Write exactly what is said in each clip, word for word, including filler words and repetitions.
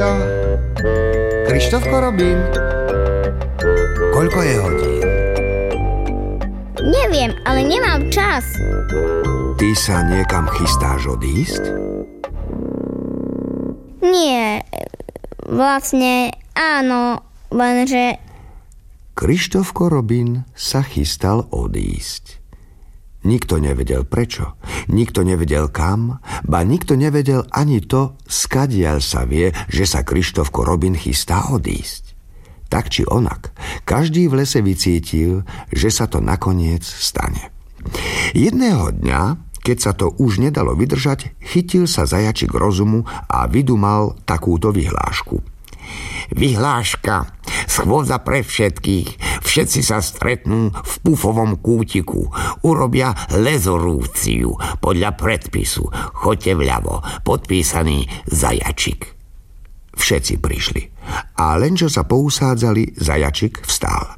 Krištof? Krištofko Robin? Koľko je hodín? Neviem, ale nemám čas. Ty sa niekam chystáš odísť? Nie, vlastne áno, lenže... Krištofko Robin sa chystal odísť. Nikto nevedel prečo, nikto nevedel kam, ba nikto nevedel ani to, skadiaľ sa vie, že sa Krištofko Robin chystá odísť. Tak či onak, každý v lese vycítil, že sa to nakoniec stane. Jedného dňa, keď sa to už nedalo vydržať, chytil sa zajačik rozumu a vydumal takúto vyhlášku. Vyhláška, schôdza pre všetkých, všetci sa stretnú v pufovom kútiku, urobia rezolúciu podľa predpisu, choďte vľavo, podpísaný Zajačik. Všetci prišli a len čo sa pousádzali, Zajačik vstal.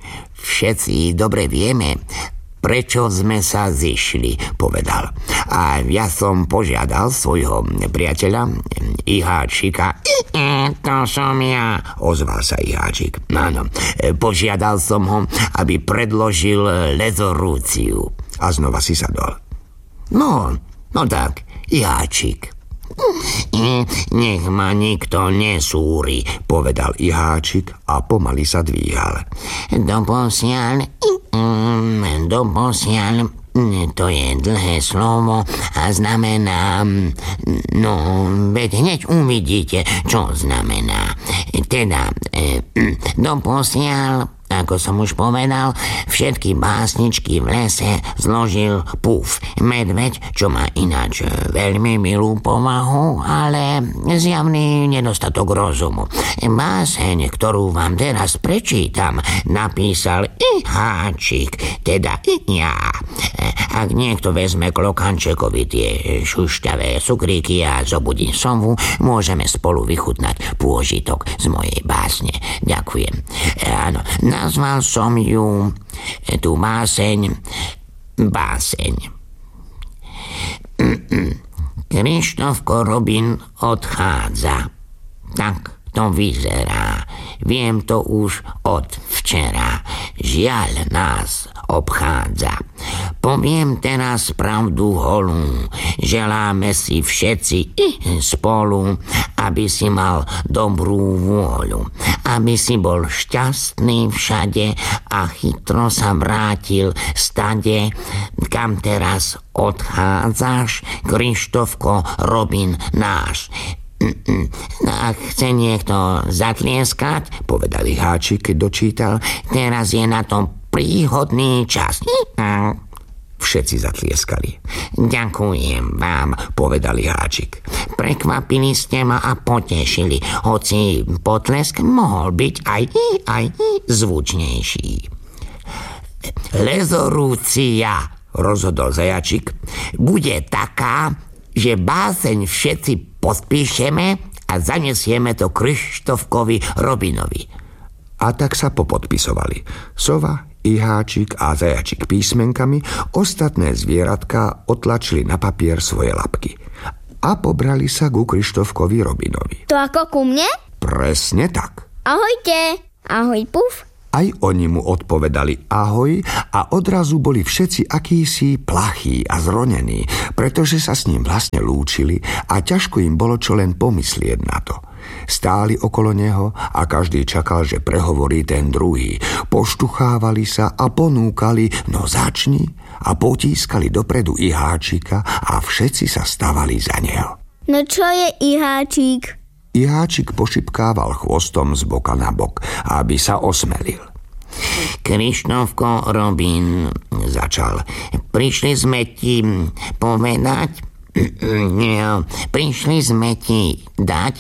Všetci dobre vieme, prečo sme sa zišli, povedal. A ja som požiadal svojho priateľa Iháčika. E, to som ja, ozval sa Iháčik. Áno, požiadal som ho, aby predložil rezolúciu. A znova si sadol. No, no tak, Iháčik. E, nech ma nikto nesúri, povedal Iháčik a pomaly sa dvíhal. Doposiaľ, mm, doposiaľ, to je dlhé slovo a znamená, no, veď hneď uvidíte, čo znamená. Teda, e, doposiaľ, ako som už povedal, všetky básničky v lese zložil Puf, medveď, čo má ináč veľmi milú povahu, ale zjavný nedostatok rozumu. Báseň, ktorú vám teraz prečítam, napísal Iháčik, teda ja. Ak niekto vezme klokančekovi tie šušťavé cukríky a zobudí sovu, môžeme spolu vychutnať pôžitok z mojej básne. Ďakujem. Áno, nazval som ju, tú báseň, báseň. Krištofko Robin odchádza. Tak to vyzerá. Viem to už od včera. Žiaľ nás obchádza. Poviem teraz pravdu holú. Želáme si všetci spolu, aby si mal dobrú vôľu, aby si bol šťastný všade a chytro sa vrátil stade, kam teraz odchádzaš, Krištofko Robin náš. Ak chce niekto zatlieskať, povedal Iháčik, keď dočítal, teraz je na tom príhodný čas. Všetci zatlieskali. Ďakujem vám, povedal Iháčik. Prekvapili ste ma a potešili, hoci potlesk mohol byť aj, aj zvučnejší. Rezolúcia, rozhodol Zajačik, bude taká, že báseň všetci podpíšeme a zanesieme to Krištofkovi Robinovi. A tak sa popodpisovali. Sova, Iháčik a Zajačik písmenkami, ostatné zvieratka otlačili na papier svoje labky a pobrali sa ku Krištofkovi Robinovi. To ako ku mne? Presne tak. Ahojte. Ahoj, Puf. Aj oni mu odpovedali ahoj a odrazu boli všetci akýsi plachí a zronení, pretože sa s ním vlastne lúčili a ťažko im bolo čo len pomyslieť na to. Stáli okolo neho a každý čakal, že prehovorí ten druhý. Poštuchávali sa a ponúkali, no začni, a potískali dopredu Iháčika a všetci sa stavali za neho. No čo je Iháčik? Iháčik pošipkával chvostom z boka na bok, aby sa osmelil. Krištofko Robin, začal, prišli sme ti povedať, prišli sme ti dať,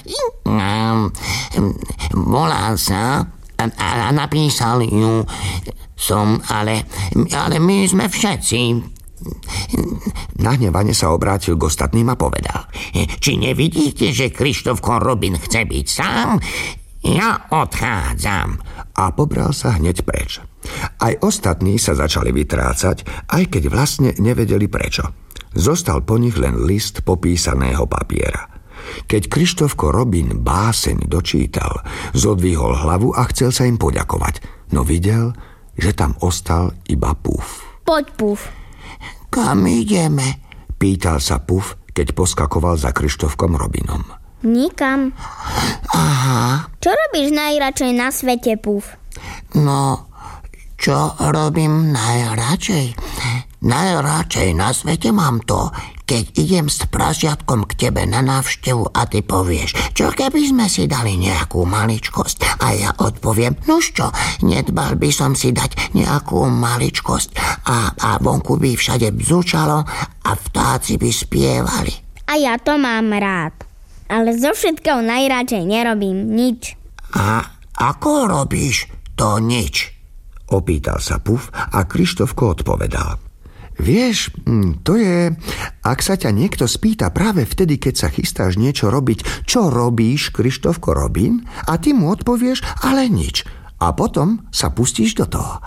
volá sa a napísal ju som, ale, ale my sme všetci. Nahnevane sa obrátil k ostatným a povedal, či nevidíte, že Krištofko Robin chce byť sám? Ja odchádzam. A pobral sa hneď preč. Aj ostatní sa začali vytrácať, aj keď vlastne nevedeli prečo. Zostal po nich len list popísaného papiera. Keď Krištofko Robin báseň dočítal, zodvihol hlavu a chcel sa im poďakovať, no videl, že tam ostal iba Puf. Poď, Puf. Kam ideme? Pýtal sa Puf, keď poskakoval za Krištofkom Robinom. Nikam. Aha. Čo robíš najradšej na svete, Puf? No, čo robím najradšej? Najradšej na svete mám to, keď idem s prasiatkom k tebe na návštevu a ty povieš, čo keby sme si dali nejakú maličkosť? A ja odpoviem, nuž čo, nedbal by som si dať nejakú maličkosť. A, a vonku by všade bzučalo a vtáci by spievali. A ja to mám rád. Ale zo všetkého najradšej nerobím nič. A ako robíš to nič? Opýtal sa Puf a Krištofko odpovedal. Vieš, to je, ak sa ťa niekto spýta práve vtedy, keď sa chystáš niečo robiť, čo robíš, Krištofko Robin, a ty mu odpovieš, ale nič. A potom sa pustíš do toho.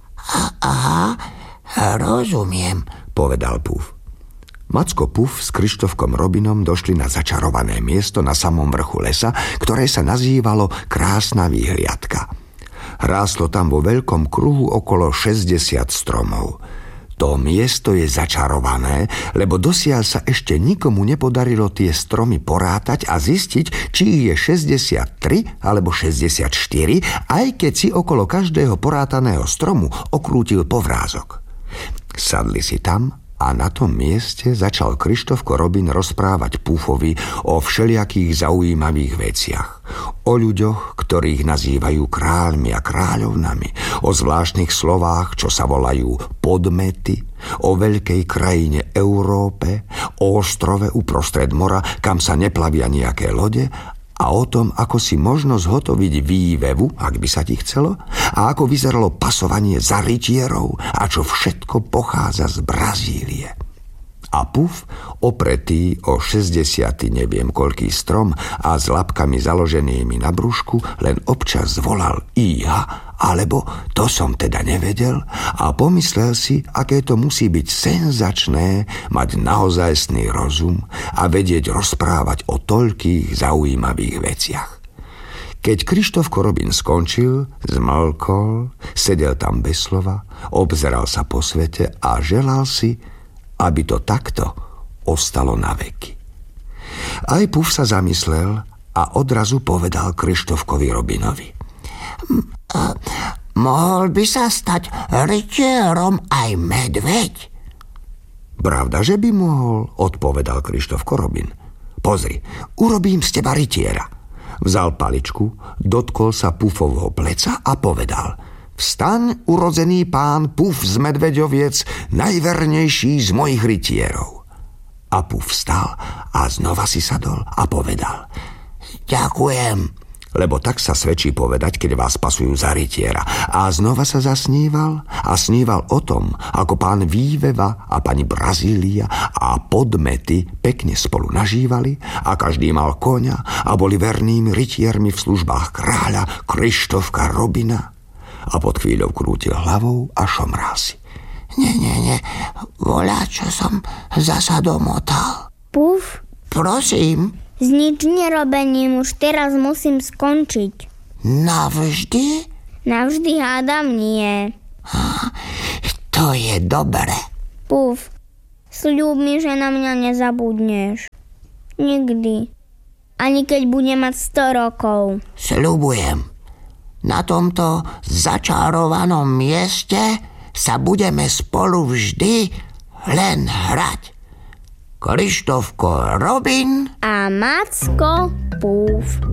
Aha, rozumiem, povedal Puf. Macko Puf s Krištofkom Robinom došli na začarované miesto na samom vrchu lesa, ktoré sa nazývalo Krásna výhliadka. Ráslo tam vo veľkom kruhu okolo šesťdesiat stromov. To miesto je začarované, lebo dosiaľ sa ešte nikomu nepodarilo tie stromy porátať a zistiť, či ich je šesťdesiattri alebo šesťdesiatštyri, aj keď si okolo každého porátaného stromu okrútil povrázok. Sadli si tam a na tom mieste začal Krištofko Robin rozprávať Pufovi o všelijakých zaujímavých veciach. O ľuďoch, ktorých nazývajú kráľmi a kráľovnami, o zvláštnych slovách, čo sa volajú podmety, o veľkej krajine Európe, o ostrove uprostred mora, kam sa neplavia nejaké lode, a o tom, ako si možno zhotoviť vývevu, ak by sa ti chcelo, a ako vyzeralo pasovanie za rytierov a čo všetko pochádza z Brazílie. A Puf, opretý o šesťdesiaty neviem koľký strom a s labkami založenými na brúšku, len občas zvolal íha, alebo to som teda nevedel, a pomyslel si, aké to musí byť senzačné mať naozajstný rozum a vedieť rozprávať o toľkých zaujímavých veciach. Keď Krištofko Robin skončil, zmlkol, sedel tam bez slova, obzeral sa po svete a želal si, aby to takto ostalo na veky. Aj Puf sa zamyslel a odrazu povedal Krištofkovi Robinovi. Mohol by sa stať rytierom aj medveď? Pravda, že by mohol, odpovedal Krištofko Robin. Pozri, urobím z teba rytiera. Vzal paličku, dotkol sa Pufovho pleca a povedal: Vstaň, urodzený pán Puf z Medveďoviec, najvernejší z mojich rytierov. A Puf vstal a znova si sadol a povedal: Ďakujem. Lebo tak sa svedčí povedať, keď vás pasujú za rytiera. A znova sa zasníval a sníval o tom, ako pán Výveva a pani Brazília a podmety pekne spolu nažívali a každý mal koňa a boli vernými rytiermi v službách kráľa Krištofka Robina. A pod chvíľou krútil hlavou a šomral si. Nie, nie, nie, voľa, čo som zasa domotal. Puf? Prosím? S nič nerobením už teraz musím skončiť. Navždy? Navždy hádam nie. To je dobré. Puf, sľub mi, že na mňa nezabudneš. Nikdy. Ani keď budem mať sto rokov. Sľubujem. Na tomto začarovanom mieste sa budeme spolu vždy len hrať. Krištofko Robin a Macko Puf.